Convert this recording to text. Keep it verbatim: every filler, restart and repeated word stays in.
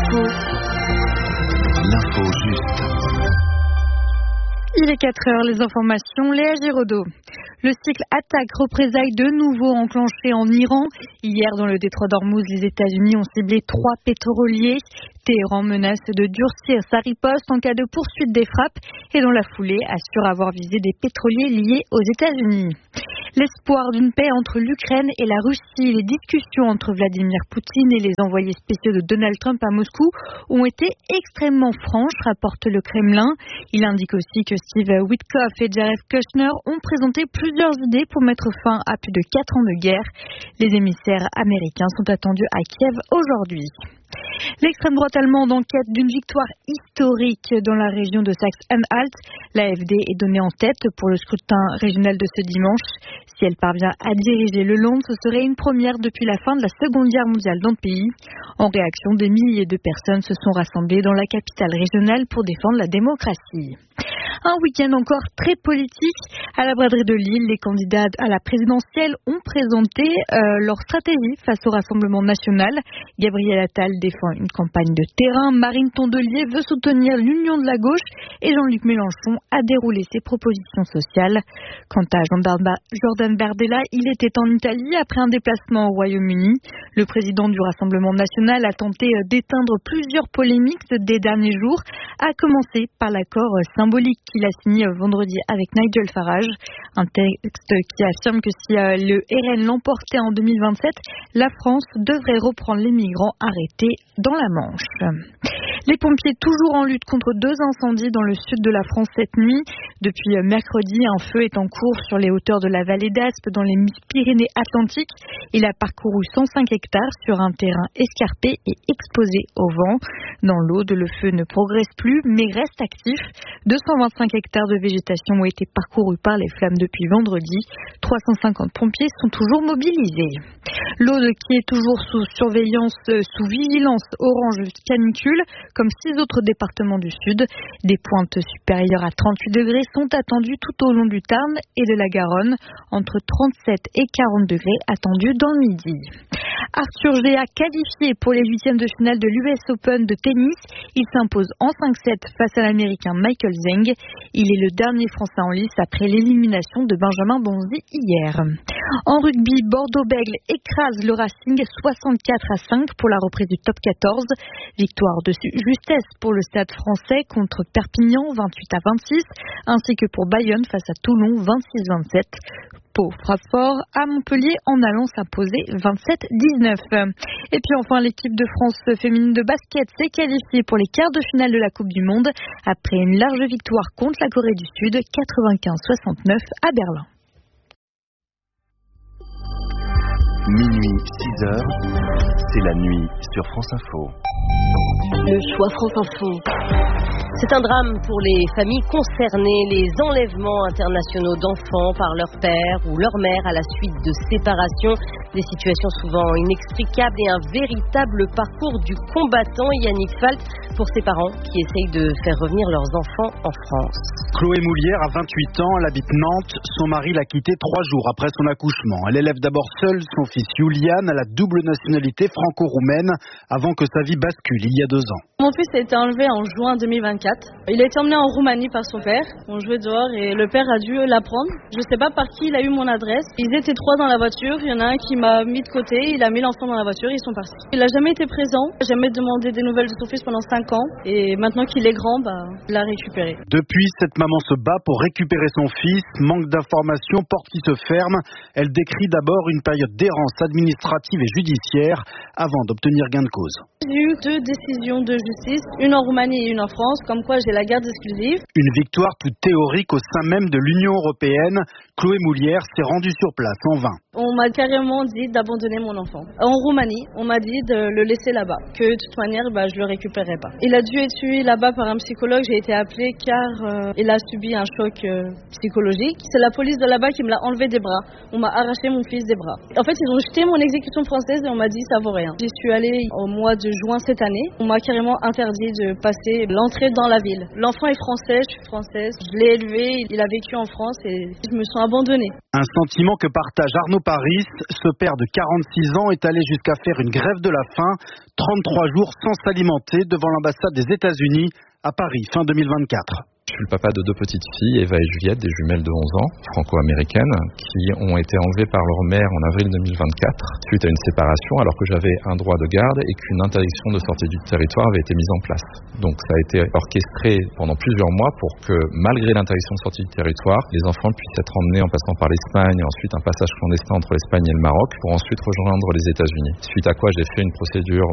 Info. L'info juste. Il est quatre heures, les informations, Léa Giraudot. Le cycle attaque représailles de nouveau enclenché en Iran. Hier, dans le détroit d'Ormuz, les États-Unis ont ciblé trois pétroliers. Téhéran menace de durcir sa riposte en cas de poursuite des frappes et dans la foulée assure avoir visé des pétroliers liés aux États-Unis. L'espoir d'une paix entre l'Ukraine et la Russie, les discussions entre Vladimir Poutine et les envoyés spéciaux de Donald Trump à Moscou ont été extrêmement franches, rapporte le Kremlin. Il indique aussi que Steve Witkoff et Jared Kushner ont présenté plusieurs idées pour mettre fin à plus de quatre ans de guerre. Les émissaires américains sont attendus à Kiev aujourd'hui. L'extrême droite allemande enquête d'une victoire historique dans la région de Saxe-Anhalt. L'A F D est donnée en tête pour le scrutin régional de ce dimanche. Si elle parvient à diriger le Land, ce serait une première depuis la fin de la Seconde Guerre mondiale dans le pays. En réaction, des milliers de personnes se sont rassemblées dans la capitale régionale pour défendre la démocratie. Un week-end encore très politique. À la braderie de Lille, les candidats à la présidentielle ont présenté euh, leur stratégie face au Rassemblement national. Gabriel Attal défend une campagne de terrain. Marine Tondelier veut soutenir l'union de la gauche. Et Jean-Luc Mélenchon a déroulé ses propositions sociales. Quant à Jordan Bardella, il était en Italie après un déplacement au Royaume-Uni. Le président du Rassemblement national a tenté d'éteindre plusieurs polémiques des derniers jours, à commencer par l'accord symbolique qu'il a signé vendredi avec Nigel Farage. Un texte qui affirme que si le R N l'emportait en deux mille vingt-sept, la France devrait reprendre les migrants arrêtés dans la Manche. Les pompiers toujours en lutte contre deux incendies dans le sud de la France cette nuit. Depuis mercredi, un feu est en cours sur les hauteurs de la vallée d'Aspe dans les Pyrénées-Atlantiques. Il a parcouru cent cinq hectares sur un terrain escarpé et exposé au vent. Dans l'Aude, le feu ne progresse plus mais reste actif. deux cent vingt-cinq hectares de végétation ont été parcourus par les flammes depuis vendredi. trois cent cinquante pompiers sont toujours mobilisés. L'Aude qui est toujours sous surveillance, sous vigilance orange canicule, comme six autres départements du sud. Des pointes supérieures à trente-huit degrés sont attendues tout au long du Tarn et de la Garonne, entre trente-sept et quarante degrés attendus dans le midi. Arthur Géa qualifié pour les huitièmes de finale de l'U S Open de tennis. Il s'impose en cinq sept face à l'Américain Michael Zeng. Il est le dernier Français en lice après l'élimination de Benjamin Bonzi hier. En rugby, Bordeaux-Bègles écrase le Racing soixante-quatre à cinq pour la reprise du top quatorze. Victoire de justesse pour le Stade français contre Perpignan vingt-huit à vingt-six, ainsi que pour Bayonne face à Toulon vingt-six à vingt-sept. Pau frappe fort à Montpellier en allant s'imposer vingt-sept à dix-neuf. Et puis enfin, l'équipe de France féminine de basket s'est qualifiée pour les quarts de finale de la Coupe du Monde après une large victoire contre la Corée du Sud, quatre-vingt-quinze à soixante-neuf à Berlin. Minuit, six heures, c'est la nuit sur France Info. Le choix France Info. C'est un drame pour les familles concernées, les enlèvements internationaux d'enfants par leur père ou leur mère à la suite de séparation. Des situations souvent inextricables et un véritable parcours du combattant. Yannick Falt pour ses parents qui essayent de faire revenir leurs enfants en France. Chloé Moulière a vingt-huit ans, elle habite Nantes. Son mari l'a quittée trois jours après son accouchement. Elle élève d'abord seule son fils Julian à la double nationalité franco-roumaine avant que sa vie bascule il y a deux ans. Mon fils a été enlevé en juin deux mille vingt-quatre. Il a été emmené en Roumanie par son père. On jouait dehors et le père a dû l'apprendre. Je ne sais pas par qui il a eu mon adresse. Ils étaient trois dans la voiture. Il y en a un qui m'a mis de côté. Il a mis l'enfant dans la voiture. Ils sont partis. Il n'a jamais été présent. J'ai jamais demandé des nouvelles de son fils pendant cinq ans. Et maintenant qu'il est grand, bah, il l'a récupéré. Depuis, cette maman se bat pour récupérer son fils. Manque d'informations, porte qui se ferme. Elle décrit d'abord une période d'errance administrative et judiciaire avant d'obtenir gain de cause. J'ai eu deux décisions de justice, une en Roumanie et une en France, comme quoi j'ai la garde exclusive. Une victoire toute théorique au sein même de l'Union européenne. Chloé Moulière s'est rendue sur place en vain. On m'a carrément dit d'abandonner mon enfant. En Roumanie, on m'a dit de le laisser là-bas, que de toute manière, bah, je le récupérerai pas. Il a dû être tué là-bas par un psychologue. J'ai été appelée car euh, il a subi un choc euh, psychologique. C'est la police de là-bas qui me l'a enlevé des bras. On m'a arraché mon fils des bras. En fait, ils ont jeté mon exécution française et on m'a dit ça vaut rien. J'y suis allée au mois de juin cette année. On m'a carrément interdit de passer l'entrée dans la ville. L'enfant est français, je suis française. Je l'ai élevé, il a vécu en France et je me sens abandonnée. Un sentiment que partage Arnaud Paris, ce père de quarante-six ans est allé jusqu'à faire une grève de la faim, trente-trois jours sans s'alimenter devant l'ambassade des États-Unis à Paris, fin deux mille vingt-quatre. Je suis le papa de deux petites filles, Eva et Juliette, des jumelles de onze ans, franco-américaines, qui ont été enlevées par leur mère en avril deux mille vingt-quatre, suite à une séparation, alors que j'avais un droit de garde et qu'une interdiction de sortie du territoire avait été mise en place. Donc ça a été orchestré pendant plusieurs mois pour que, malgré l'interdiction de sortie du territoire, les enfants puissent être emmenés en passant par l'Espagne et ensuite un passage clandestin entre l'Espagne et le Maroc pour ensuite rejoindre les États-Unis. Suite à quoi j'ai fait une procédure